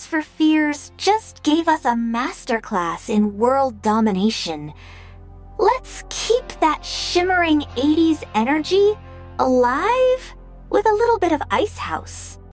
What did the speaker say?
for Fears just gave us a masterclass in world domination. Let's keep that shimmering 80s energy alive with a little bit of Ice House.